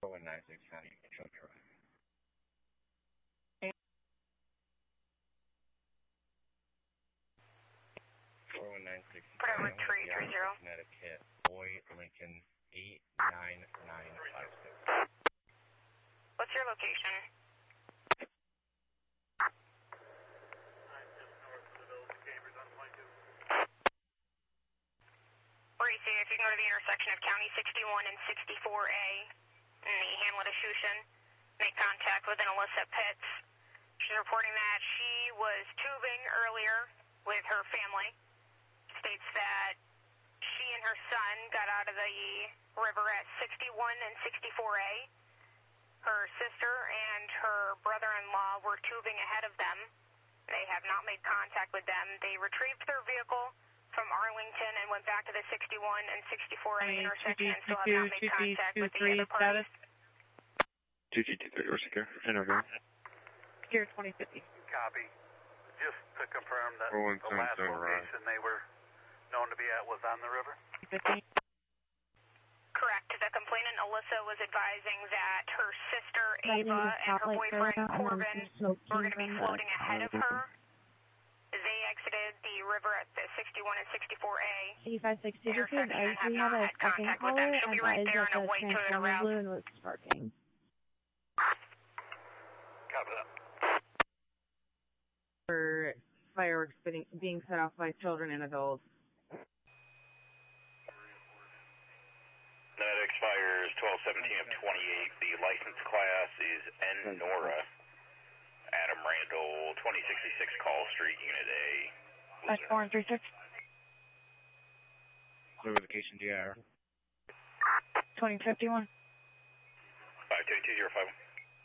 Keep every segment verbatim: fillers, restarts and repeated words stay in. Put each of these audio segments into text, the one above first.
four one nine six County Truck Drive. four one nine six Whatever, three three zero. Connecticut, Boy Lincoln eight nine nine five six. What's your location? Where you see if you can go to the intersection of County sixty-one and sixty-four A in the Hamlet of Shushan, make contact with an Alyssa Pitts. She's reporting that she was tubing earlier with her family. States that she and her son got out of the river at sixty-one and sixty-four A. Her sister and her brother-in-law were tubing ahead of them. They have not made contact with them. They retrieved their vehicle from Arlington and went back to the sixty-one and sixty-four A intersection and still have not made contact with the other parties. two G two three, we're secure. Interview. Secure twenty fifty. Copy. Just to confirm that four one the last seven seven, location they were known to be at was on the river? fifty. Correct. The complainant, Alyssa, was advising that her sister, Ava, and her boyfriend, Corbin, were going to be floating ahead of her. They exited the river at the sixty-one and sixty-four A eighty-five sixty, this is intersection and have Icy, not had a had second contact with caller, them. She'll be and right that is there at on a the white Toyota Transformer route. Blue and was parking. Copy that. For fireworks being, being set off by children and adults. That expires twelve seventeen of twenty-eight. The license class is N Nora. Adam Randall, twenty sixty-six Call Street, Unit A. That's four and three six. Certification D I R. twenty fifty-one. five two two zero five.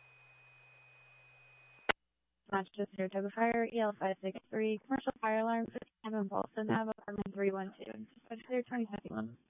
Match to near type of fire, E L five six three, commercial fire alarm, fifty-seven Paulson Ave, apartment three one two. Dispatch clear twenty fifty-one.